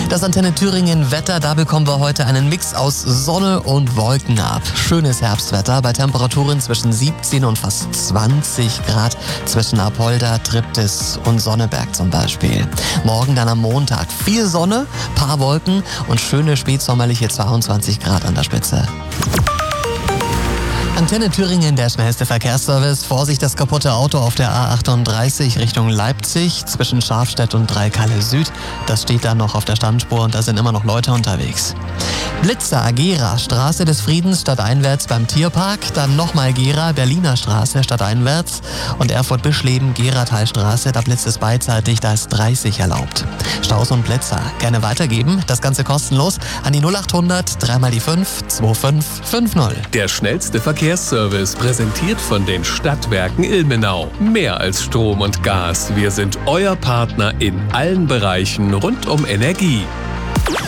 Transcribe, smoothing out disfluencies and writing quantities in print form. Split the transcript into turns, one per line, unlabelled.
Das Antenne Thüringen Wetter, da bekommen wir heute einen Mix aus Sonne und Wolken ab. Schönes Herbstwetter bei Temperaturen zwischen 17 und fast 20 Grad zwischen Apolda, Triptis und Sonneberg zum Beispiel. Morgen dann am Montag viel Sonne, paar Wolken und schöne spätsommerliche 22 Grad an der Spitze. Antenne Thüringen, der schnellste Verkehrsservice. Vorsicht, das kaputte Auto auf der A38 Richtung Leipzig zwischen Schafstedt und Dreikalle Süd. Das steht da noch auf der Standspur und da sind immer noch Leute unterwegs. Blitzer, Gera, Straße des Friedens stadteinwärts beim Tierpark. Dann nochmal Gera, Berliner Straße stadteinwärts. Und Erfurt-Bischleben, Geratalstraße, da blitzt es beidseitig, da ist 30 erlaubt. Staus und Blitzer gerne weitergeben. Das Ganze kostenlos an die 0800 3 mal die 5 2550.
Der schnellste Verkehrsservice, präsentiert von den Stadtwerken Ilmenau. Mehr als Strom und Gas. Wir sind euer Partner in allen Bereichen rund um Energie.